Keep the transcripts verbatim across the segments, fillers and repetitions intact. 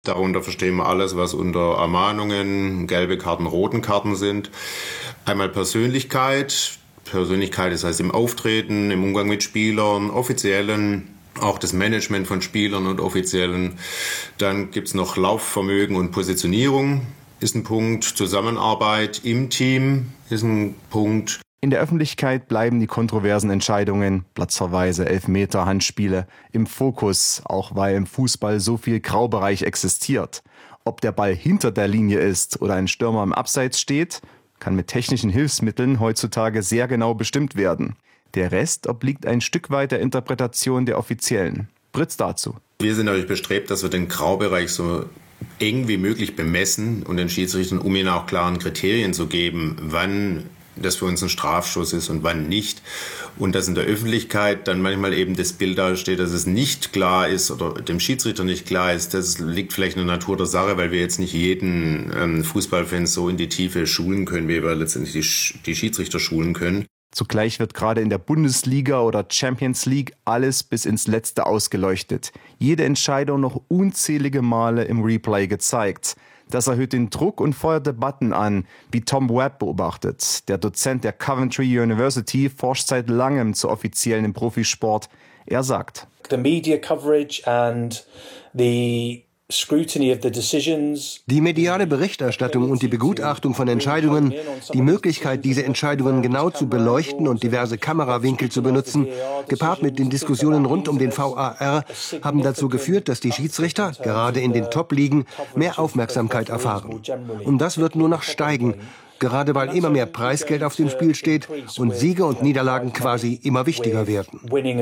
Darunter verstehen wir alles, was unter Ermahnungen, gelbe Karten, roten Karten sind. Einmal Persönlichkeit. Persönlichkeit, das heißt im Auftreten, im Umgang mit Spielern, Offiziellen, auch das Management von Spielern und Offiziellen. Dann gibt's noch Laufvermögen und Positionierung, ist ein Punkt. Zusammenarbeit im Team ist ein Punkt. In der Öffentlichkeit bleiben die kontroversen Entscheidungen, Platzverweise, Elfmeter, Handspiele, im Fokus, auch weil im Fußball so viel Graubereich existiert. Ob der Ball hinter der Linie ist oder ein Stürmer im Abseits steht, kann mit technischen Hilfsmitteln heutzutage sehr genau bestimmt werden. Der Rest obliegt ein Stück weit der Interpretation der Offiziellen. Fritz dazu. Wir sind natürlich bestrebt, dass wir den Graubereich so eng wie möglich bemessen und den Schiedsrichtern, um ihnen auch klaren Kriterien zu geben, wann das für uns ein Strafstoß ist und wann nicht. Und dass in der Öffentlichkeit dann manchmal eben das Bild dasteht, dass es nicht klar ist oder dem Schiedsrichter nicht klar ist, das liegt vielleicht in der Natur der Sache, weil wir jetzt nicht jeden ähm, Fußballfan so in die Tiefe schulen können, wie wir letztendlich die, die Schiedsrichter schulen können. Zugleich wird gerade in der Bundesliga oder Champions League alles bis ins Letzte ausgeleuchtet. Jede Entscheidung noch unzählige Male im Replay gezeigt. Das erhöht den Druck und feuert Debatten an, wie Tom Webb beobachtet. Der Dozent der Coventry University forscht seit langem zu Offiziellen im Profisport. Er sagt: The media coverage and the scrutiny of the decisions. Die mediale Berichterstattung und die Begutachtung von Entscheidungen, die Möglichkeit, diese Entscheidungen genau zu beleuchten und diverse Kamerawinkel zu benutzen, gepaart mit den Diskussionen rund um den V A R, haben dazu geführt, dass die Schiedsrichter, gerade in den Top-Ligen, mehr Aufmerksamkeit erfahren. Und das wird nur noch steigen, gerade weil immer mehr Preisgeld auf dem Spiel steht und Siege und Niederlagen quasi immer wichtiger werden.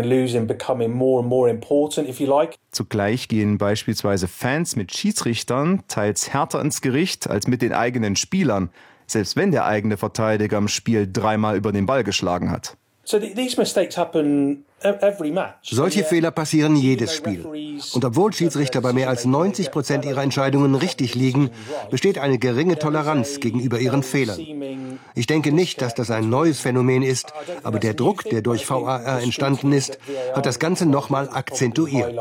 Zugleich gehen beispielsweise Fans mit Schiedsrichtern teils härter ins Gericht als mit den eigenen Spielern, selbst wenn der eigene Verteidiger im Spiel dreimal über den Ball geschlagen hat. Solche Fehler passieren jedes Spiel. Und obwohl Schiedsrichter bei mehr als neunzig Prozent ihrer Entscheidungen richtig liegen, besteht eine geringe Toleranz gegenüber ihren Fehlern. Ich denke nicht, dass das ein neues Phänomen ist, aber der Druck, der durch V A R entstanden ist, hat das Ganze nochmal akzentuiert.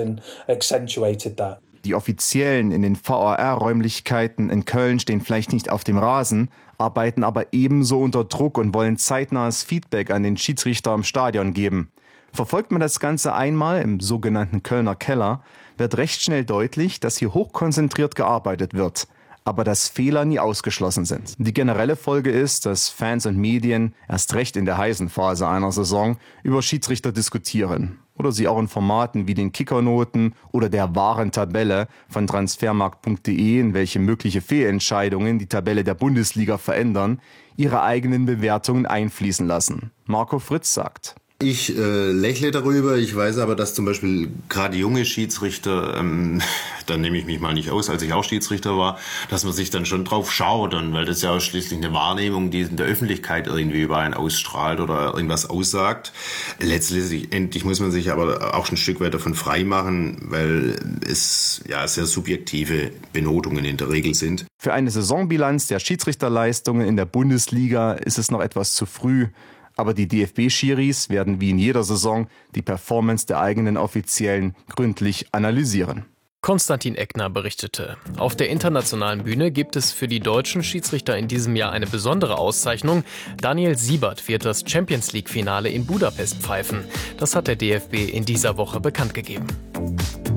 Die Offiziellen in den V A R-Räumlichkeiten in Köln stehen vielleicht nicht auf dem Rasen, arbeiten aber ebenso unter Druck und wollen zeitnahes Feedback an den Schiedsrichter im Stadion geben. Verfolgt man das Ganze einmal im sogenannten Kölner Keller, wird recht schnell deutlich, dass hier hochkonzentriert gearbeitet wird, aber dass Fehler nie ausgeschlossen sind. Die generelle Folge ist, dass Fans und Medien erst recht in der heißen Phase einer Saison über Schiedsrichter diskutieren oder sie auch in Formaten wie den Kickernoten oder der wahren Tabelle von transfermarkt punkt de, in welche mögliche Fehlentscheidungen die Tabelle der Bundesliga verändern, ihre eigenen Bewertungen einfließen lassen. Marco Fritz sagt: Ich äh, lächle darüber. Ich weiß aber, dass zum Beispiel gerade junge Schiedsrichter, ähm, da nehme ich mich mal nicht aus, als ich auch Schiedsrichter war, dass man sich dann schon drauf schaut, und weil das ja auch schließlich eine Wahrnehmung, die in der Öffentlichkeit irgendwie über einen ausstrahlt oder irgendwas aussagt. Letztlich endlich muss man sich aber auch ein Stück weit davon frei machen, weil es ja sehr subjektive Benotungen in der Regel sind. Für eine Saisonbilanz der Schiedsrichterleistungen in der Bundesliga ist es noch etwas zu früh. Aber die D F B-Schiris werden wie in jeder Saison die Performance der eigenen Offiziellen gründlich analysieren. Konstantin Eckner berichtete. Auf der internationalen Bühne gibt es für die deutschen Schiedsrichter in diesem Jahr eine besondere Auszeichnung. Daniel Siebert wird das Champions-League-Finale in Budapest pfeifen. Das hat der D F B in dieser Woche bekannt gegeben.